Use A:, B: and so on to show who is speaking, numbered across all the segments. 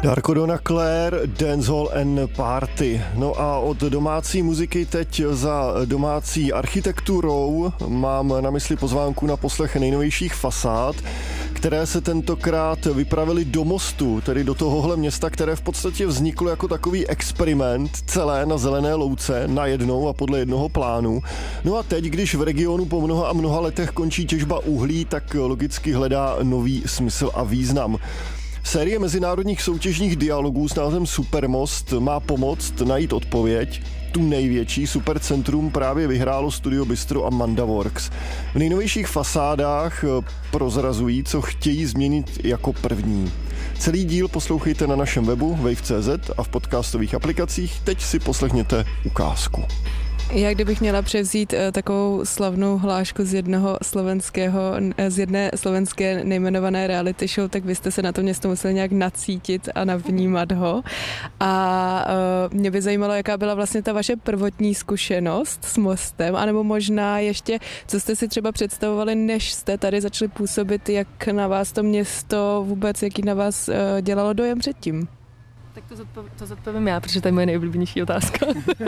A: Darko Donna Claire, Dancehall and Party. No a od domácí muziky teď za domácí architekturou mám na mysli pozvánku na poslech nejnovějších fasád, které se tentokrát vypravily do Mostu, tedy do tohohle města, které v podstatě vzniklo jako takový experiment celé na zelené louce, najednou a podle jednoho plánu. No a teď, když v regionu po mnoha a mnoha letech končí těžba uhlí, tak logicky hledá nový smysl a význam. Série mezinárodních soutěžních dialogů s názvem Supermost má pomoct najít odpověď. Tu největší supercentrum právě vyhrálo Studio Bistro a Mandaworks. V nejnovějších fasádách prozrazují, co chtějí změnit jako první. Celý díl poslouchejte na našem webu wave.cz a v podcastových aplikacích. Teď si poslechněte ukázku.
B: Já kdybych měla převzít takovou slavnou hlášku z jedné slovenské nejmenované reality show, tak byste se na to město museli nějak nacítit a navnímat ho. A mě by zajímalo, jaká byla vlastně ta vaše prvotní zkušenost s Mostem, anebo možná ještě, co jste si třeba představovali, než jste tady začali působit, jak na vás to město vůbec, jaký na vás dělalo dojem předtím?
C: Tak to zodpovím já, protože to je moje nejoblíbenější otázka.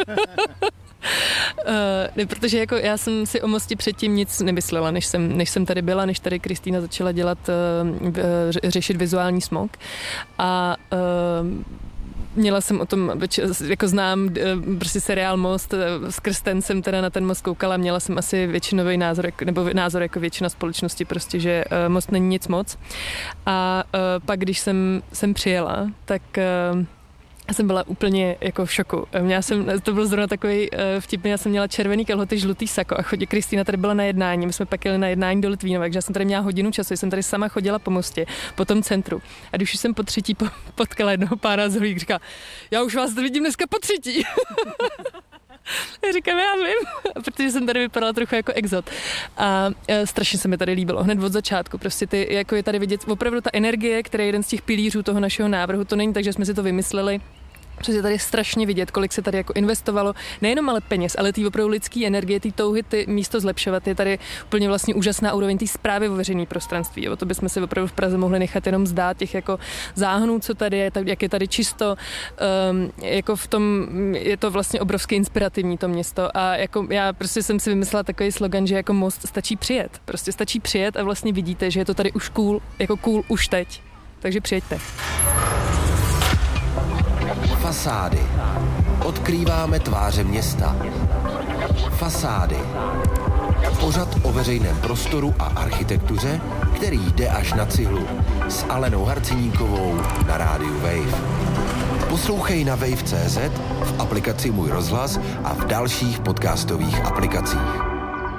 C: Ne, protože jako já jsem si o Mostě předtím nic nemyslela, než jsem tady byla, než tady Kristýna začala řešit vizuální smog. A měla jsem o tom, jako znám prostě seriál Most, skrz ten jsem teda na ten Most koukala, měla jsem asi většinový názor, nebo názor jako většina společnosti prostě, že Most není nic moc. A pak, když jsem přijela, tak jsem byla úplně jako v šoku. To byl zrovna takový vtipný, já jsem měla červený kalhoty, žlutý sako a Kristýna tady byla na jednání, my jsme pak jeli na jednání do Litvínova, takže já jsem tady měla hodinu času, jsem tady sama chodila po Mostě, po tom centru. A když jsem po třetí potkala jednoho pána z holík, říká, já už vás vidím dneska po třetí. Já říkám, já vím, protože jsem tady vypadala trochu jako exot. A strašně se mi tady líbilo, hned od začátku. Prostě jako je tady vidět opravdu ta energie, která je jeden z těch pilířů toho našeho návrhu. To není tak, že jsme si to vymysleli. Protože tady je strašně vidět, kolik se tady jako investovalo, nejenom ale peněz, ale ty opravdu lidský energie, ty touhy, ty místo zlepšovat. Je tady úplně vlastně úžasná úroveň té správy o veřejné prostranství. O to bychom si opravdu v Praze mohli nechat jenom zdát těch jako záhonů, co tady je, jak je tady čisto, jako v tom je to vlastně obrovsky inspirativní to město. A jako já prostě jsem si vymyslela takový slogan, že jako Most stačí přijet. Prostě stačí přijet a vlastně vidíte, že je to tady už cool, jako cool už teď. Takže přijeďte.
D: Fasády. Odkrýváme tváře města. Fasády. Pořad o veřejném prostoru a architektuře, který jde až na cihlu. S Alenou Harciníkovou na rádiu Wave. Poslouchej na wave.cz, v aplikaci Můj rozhlas a v dalších podcastových aplikacích.